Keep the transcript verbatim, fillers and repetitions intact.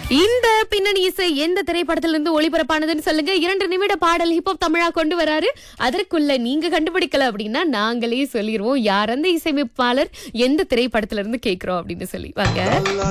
இந்த பின்னணி இசை எந்த திரைப்படத்துல இருந்து ஒளிபரப்பானதுன்னு சொல்லுங்க. இரண்டு நிமிட பாடல் ஹிப்ஹாப் தமிழா கொண்டு வராரு. அதற்குள்ள நீங்க கண்டுபிடிக்கல அப்படின்னா நாங்களே சொல்லிடுவோம் யார் அந்த இசையமைப்பாளர், எந்த திரைப்படத்துல இருந்து கேக்குறோம் அப்படின்னு சொல்லி. வாங்க.